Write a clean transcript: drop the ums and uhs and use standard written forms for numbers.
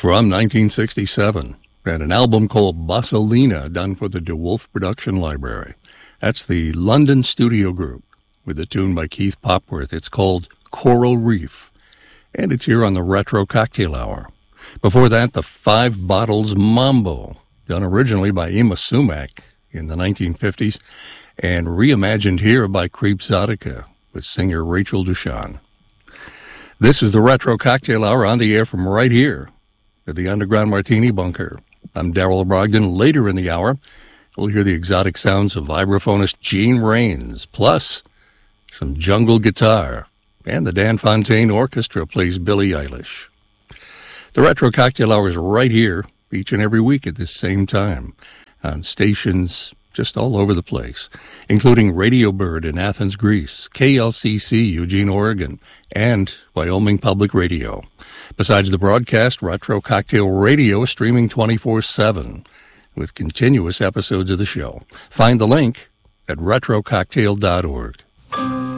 from 1967, and an album called Bassolina done for the DeWolf Production Library. That's the London studio group with a tune by Keith Popworth. It's called Coral Reef, and it's here on the Retro Cocktail Hour. Before that, the Five Bottles Mambo, done originally by Ima Sumac in the 1950s, and reimagined here by Creepzotica with singer Rachel Dushan. This is the Retro Cocktail Hour on the air from right here at the Underground Martini Bunker. I'm Darrell Brogdon. Later in the hour, we'll hear the exotic sounds of vibraphonist Gene Rains, plus some jungle guitar, and the Dan Fontaine Orchestra plays Billie Eilish. The Retro Cocktail Hour is right here each and every week at this same time on stations just all over the place, including Radio Bird in Athens, Greece, KLCC, Eugene, Oregon, and Wyoming Public Radio. Besides the broadcast, Retro Cocktail Radio is streaming 24/7 with continuous episodes of the show. Find the link at retrococktail.org.